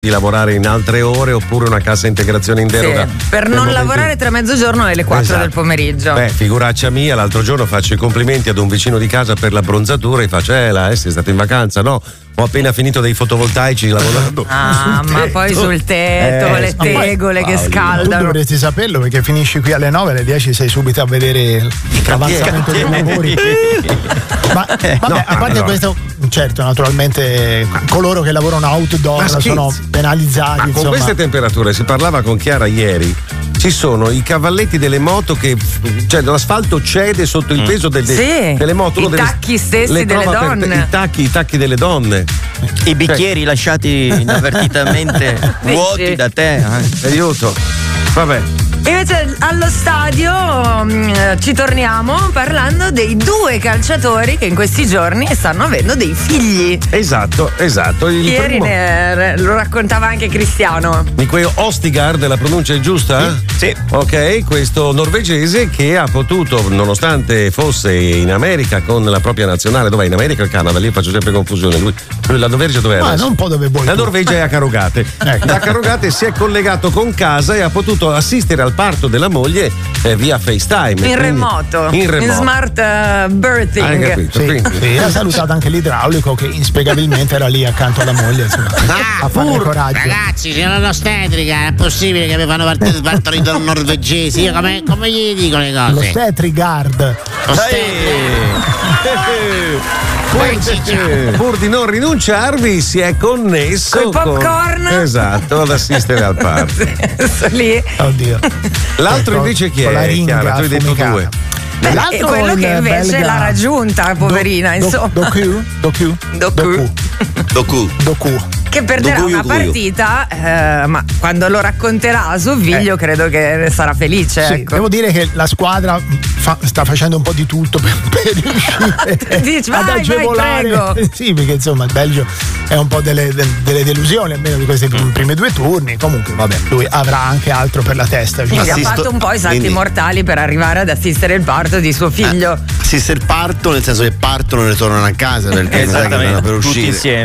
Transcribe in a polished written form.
di lavorare in altre ore oppure una cassa integrazione in deroga. Sì, per non lavorare tra mezzogiorno e le 4 del pomeriggio. Beh, figuraccia mia, l'altro giorno faccio i complimenti ad un vicino di casa per l'abbronzatura e faccio sei stato in vacanza? No, ho appena finito dei fotovoltaici lavorando. Ma poi sul tetto, le tegole che scaldano. Tu dovresti saperlo perché finisci qui alle 9, alle 10 sei subito a vedere l'avanzamento dei lavori. Ma vabbè, a parte questo, certo, naturalmente coloro che lavorano outdoor sono penalizzati. Ma con queste temperature, si parlava con Chiara ieri, ci sono i cavalletti delle moto che, cioè, l'asfalto cede sotto il peso delle moto. I tacchi stessi delle donne. I tacchi delle donne. I bicchieri lasciati inavvertitamente vuoti da te. Aiuto. Vabbè. Invece allo stadio ci torniamo parlando dei 2 calciatori che in questi giorni stanno avendo dei figli. Esatto. Ieri lo raccontava anche Cristiano. Di quei Ostigard, la pronuncia è giusta? Sì. Ok, questo norvegese che ha potuto, nonostante fosse in America con la propria nazionale, dov'è? In America o in Canada? Lì faccio sempre confusione. Lui la Norvegia dov'è? Non un po' dove vuoi. La Norvegia è a Carogate. Ecco. Da Carogate si è collegato con casa e ha potuto assistere al parto della moglie via FaceTime. In remoto. In smart birthing. Hai capito? Sì, ha salutato anche l'idraulico che inspiegabilmente era lì accanto alla moglie, insomma, a fare coraggio. Ragazzi, c'era l'ostetrica, è possibile che mi fanno partorire norvegesi? Io come gli dico le cose? L'ostetrigard. Pur di non rinunciarvi, si è connesso col popcorn. Esatto, ad assistere al parto. Lì. Oddio. L'altro invece chi è? Chiara, tu hai detto 2. L'altro quello che invece l'ha raggiunta, poverina, insomma. Doku. Che perderà una partita, ma quando lo racconterà a suo figlio credo che sarà felice. Sì, ecco. devo dire che la squadra sta facendo un po' di tutto per riuscire Dici, ad agevolare. Vai, sì, perché insomma il Belgio è un po' delle delusioni, almeno di questi primi 2 turni. Comunque, vabbè, lui avrà anche altro per la testa. Quindi ha fatto un po' i salti mortali per arrivare ad assistere il parto di suo figlio. Assistere il parto, nel senso che partono e ritornano a casa perché non è che vanno per uscire.